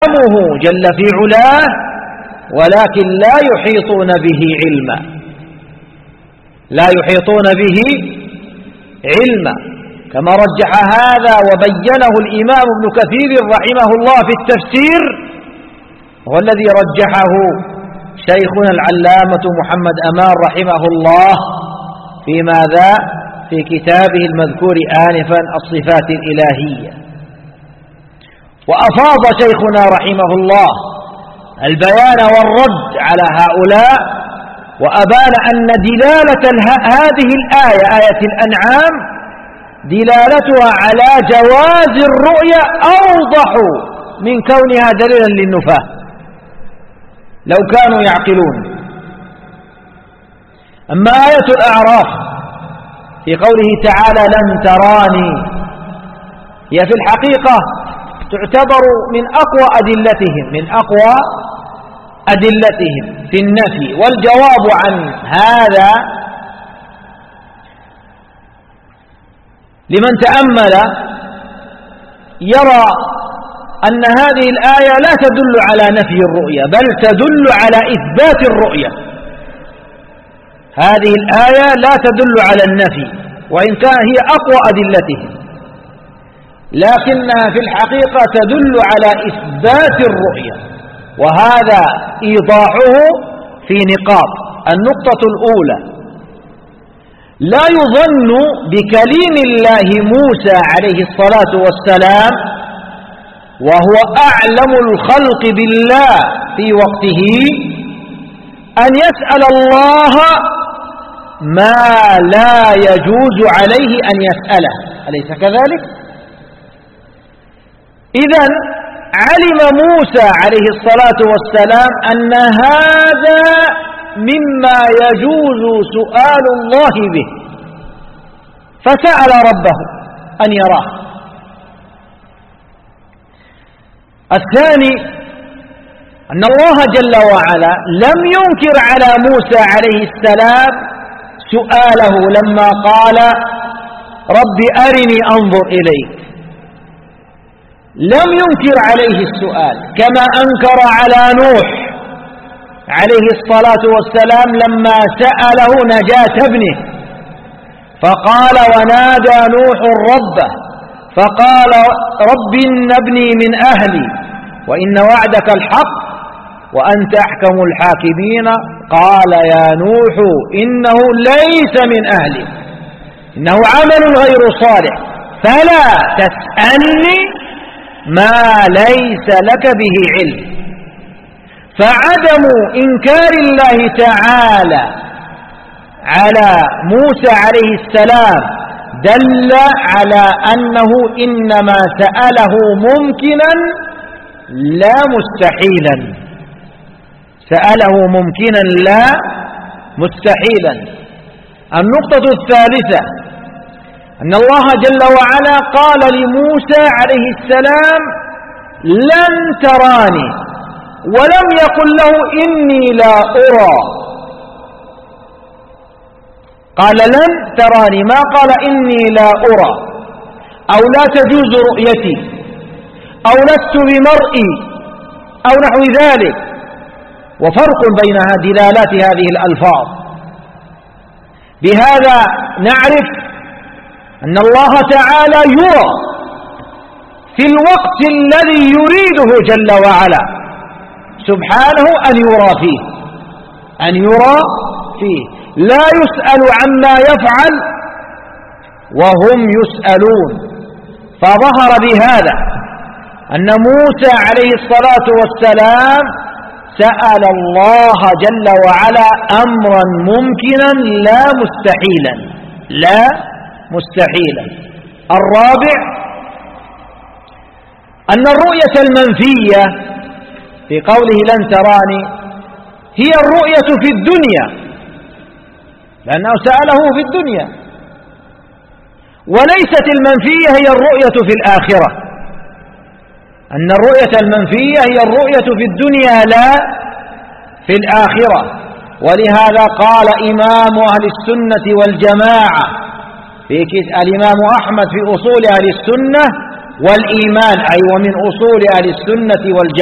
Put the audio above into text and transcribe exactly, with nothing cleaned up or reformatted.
جل في علاه، ولكن لا يحيطون به علما، لا يحيطون به علما، كما رجح هذا وبينه الإمام ابن كثير رحمه الله في التفسير، هو الذي رجحه شيخنا العلامة محمد أمان رحمه الله في ماذا؟ في كتابه المذكور آنفا الصفات الإلهية. وأفاض شيخنا رحمه الله البيان والرد على هؤلاء، وأبان أن دلالة هذه الآية آية الأنعام دلالتها على جواز الرؤية أوضح من كونها دليلا للنفاة لو كانوا يعقلون. أما آية الأعراف في قوله تعالى لن تراني، هي في الحقيقة تعتبر من أقوى أدلتهم من أقوى أدلتهم في النفي، والجواب عن هذا لمن تأمل يرى أن هذه الآية لا تدل على نفي الرؤية، بل تدل على إثبات الرؤية. هذه الآية لا تدل على النفي، وإن كان هي أقوى أدلتهم، لكنها في الحقيقة تدل على إثبات الرؤية، وهذا إيضاحه في نقاط. النقطة الأولى: لا يظن بكليم الله موسى عليه الصلاة والسلام وهو أعلم الخلق بالله في وقته أن يسأل الله ما لا يجوز عليه أن يسأله، أليس كذلك؟ إذن علم موسى عليه الصلاة والسلام أن هذا مما يجوز سؤال الله به، فسأل ربه أن يراه. الثاني أن الله جل وعلا لم ينكر على موسى عليه السلام سؤاله لما قال رب أرني أنظر إليك، لم ينكر عليه السؤال، كما أنكر على نوح عليه الصلاة والسلام لما سأله نجاة ابنه، فقال ونادى نوح ربه فقال رب إن ابني من أهلي وإن وعدك الحق وأنت أحكم الحاكمين، قال يا نوح إنه ليس من أهلي إنه عمل غير صالح فلا تسألني ما ليس لك به علم. فعدم إنكار الله تعالى على موسى عليه السلام دل على أنه إنما سأله ممكنا لا مستحيلا، سأله ممكنا لا مستحيلا. النقطة الثالثة أن الله جل وعلا قال لموسى عليه السلام لن تراني، ولم يقل له إني لا أرى، قال لن تراني، ما قال إني لا أرى أو لا تجوز رؤيتي أو لست بمرئي أو نحو ذلك. وفرق بين دلالات هذه الألفاظ. بهذا نعرف أن الله تعالى يرى في الوقت الذي يريده جل وعلا سبحانه أن يرى فيه أن يرى فيه لا يسأل عما يفعل وهم يسألون. فظهر بهذا أن موسى عليه الصلاة والسلام سأل الله جل وعلا أمرا ممكنا لا مستحيلا لا مستحيلا. الرابع أن الرؤية المنفية في قوله لن تراني هي الرؤية في الدنيا، لأنه سأله في الدنيا، وليست المنفية هي الرؤية في الآخرة. أن الرؤية المنفية هي الرؤية في الدنيا لا في الآخرة. ولهذا قال إمام أهل السنة والجماعة في الإمام أحمد في أصول أهل السنة والإيمان، أي ومن أصول أهل السنة والجماعة